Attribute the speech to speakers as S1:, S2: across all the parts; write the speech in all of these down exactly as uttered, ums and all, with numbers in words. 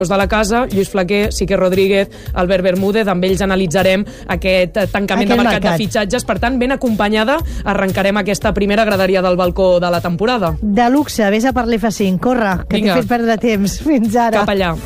S1: de la casa, Lluís Flaquer, Sique Rodríguez, Albert Bermúdez, amb ells analitzarem aquest tancament aquest de mercat, mercat de fitxatges. Per tant, ben acompanyada, arrencarem aquesta primera graderia del balcó de la temporada.
S2: De luxe, vés a per l'F cinc, corre, que t'he fet perdre temps. Fins ara.
S1: Cap allà.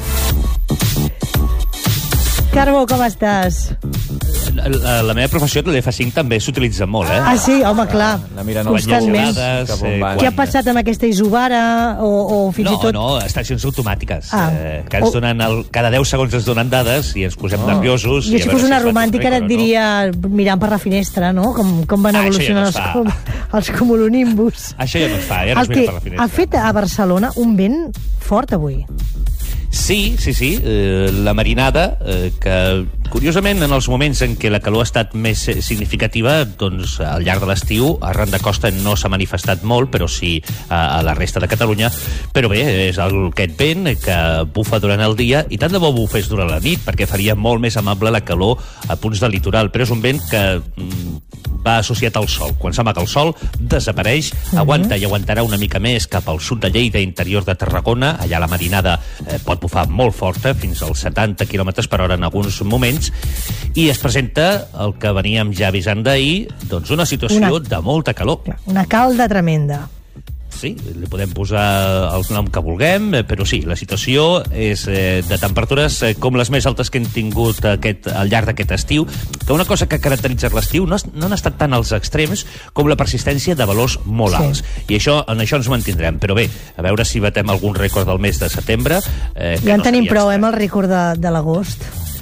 S2: Carbó, com estàs?
S3: La, la meva professió, l'F cinc, també s'utilitza molt, eh?
S2: Ah, sí? Home, clar. Constantment. Què ha passat amb aquesta isobara o, o fins
S3: no,
S2: i tot...
S3: No, no, estacions automàtiques.
S2: Ah.
S3: Eh, que ens donen el, cada deu segons ens donen dades i ens posem oh. nerviosos.
S2: Jo, si fos una romàntica, ara et diria no. mirant per la finestra, no? Com, com van ah, evolucionar ja no els, els cumulonimbus.
S3: Això ja no es fa, ja no es mira per la finestra.
S2: Ha fet a Barcelona un vent fort avui.
S3: Sí, sí, sí. Eh, la marinada, eh, que curiosament en els moments en què la calor ha estat més significativa, doncs al llarg de l'estiu arran de costa no s'ha manifestat molt, però sí a, a la resta de Catalunya. Però bé, és el, aquest vent que bufa durant el dia i tant de bo bufés durant la nit, perquè faria molt més amable la calor a punts del litoral. Però és un vent que mm, va associat al sol. Quan s'amaga el sol, desapareix, uh-huh. aguanta i aguantarà una mica més cap al sud de Lleida, interior de Tarragona. Allà la marinada eh, pot bufar molt forta, fins als setanta quilòmetres per hora en alguns moments, i es presenta el que veníem ja avisant d'ahir, doncs una situació una, de molta calor.
S2: Una calda tremenda.
S3: Sí, li podem posar el nom que vulguem, però sí, la situació és eh, de temperatures eh, com les més altes que hem tingut aquest, al llarg d'aquest estiu, que una cosa que caracteritza l'estiu no, no han estat tant els extrems com la persistència de valors molt alts. Sí. I això, en això ens mantindrem. Però bé, a veure si batem algun rècord del mes de setembre. Eh,
S2: ja en
S3: no
S2: tenim prou, eh, amb el rècord de, de l'agost.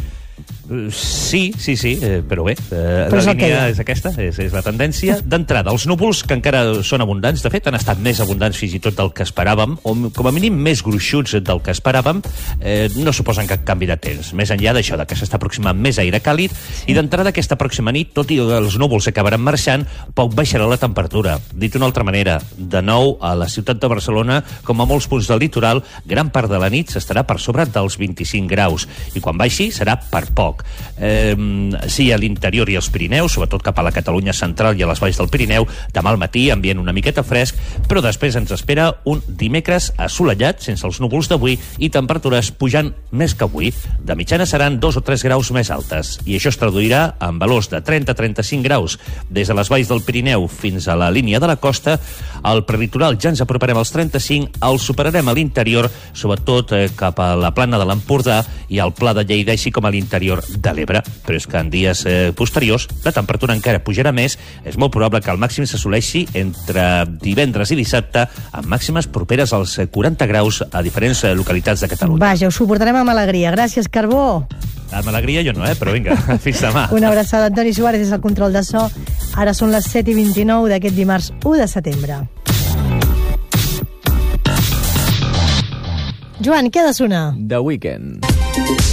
S3: Sí, sí, sí, eh, però bé, eh,
S2: però
S3: la
S2: és
S3: línia és aquesta, és, és la tendència. D'entrada, els núvols, que encara són abundants, de fet, han estat més abundants fins i tot del que esperàvem, o com a mínim més gruixuts del que esperàvem, eh, no suposen cap canvi de temps. Més enllà d'això, de que s'està aproximant més aire càlid, sí. I d'entrada aquesta pròxima nit, tot i que els núvols acabaran marxant, poc baixarà la temperatura. Dit d'una altra manera, de nou, a la ciutat de Barcelona, com a molts punts del litoral, gran part de la nit s'estarà per sobre dels vint-i-cinc graus, i quan baixi serà per poc. Eh, sí, a l'interior i als Pirineus, sobretot cap a la Catalunya central i a les valls del Pirineu, demà al matí ambient una miqueta fresc, però després ens espera un dimecres assolellat, sense els núvols d'avui, i temperatures pujant més que avui. De mitjana seran dos o tres graus més altes, i això es traduirà en valors de trenta a trenta-cinc graus. Des de les valls del Pirineu fins a la línia de la costa, al prelitoral ja ens aproparem als trenta-cinc, el superarem a l'interior, sobretot eh, cap a la plana de l'Empordà i al Pla de Lleida, així com a l'interior de l'Ebre, però és que en dies eh, posteriors la temperatura encara pujarà més. És molt probable que el màxim s'assoleixi entre divendres i dissabte, amb màximes properes als quaranta graus a diferents eh, localitats de Catalunya.
S2: Vaja, ho suportarem amb alegria. Gràcies, Carbó.
S3: Amb alegria jo no, eh? Però vinga, fins demà.
S2: Una abraçada. Antoni Suárez és el control de so. Ara són les set i vint-i-nou d'aquest dimarts u de setembre. Joan, què ha de sonar?
S4: The Weeknd.